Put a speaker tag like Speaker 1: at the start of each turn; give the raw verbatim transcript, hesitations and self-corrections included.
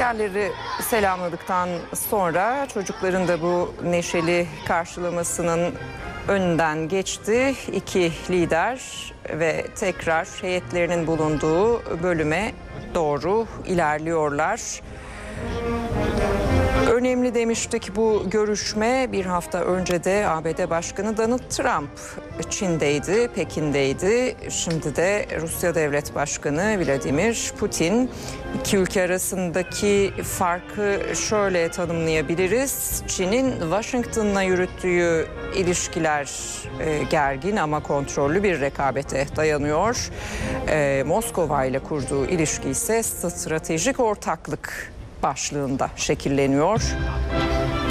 Speaker 1: liderleri selamladıktan sonra çocukların da bu neşeli karşılamasının önünden geçti. İki lider ve tekrar heyetlerinin bulunduğu bölüme doğru ilerliyorlar. Önemli demiştik bu görüşme. Bir hafta önce de A B D Başkanı Donald Trump Çin'deydi, Pekin'deydi. Şimdi de Rusya Devlet Başkanı Vladimir Putin. İki ülke arasındaki farkı şöyle tanımlayabiliriz. Çin'in Washington'la yürüttüğü ilişkiler e, gergin ama kontrollü bir rekabete dayanıyor. E, Moskova ile kurduğu ilişki ise stratejik ortaklık başlığında şekilleniyor.